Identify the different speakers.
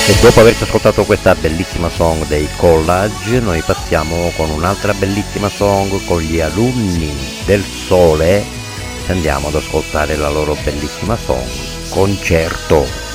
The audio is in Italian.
Speaker 1: E dopo averci ascoltato questa bellissima song dei Collage, noi passiamo con un'altra bellissima song con gli alunni del Sole e andiamo ad ascoltare la loro bellissima song, Concerto.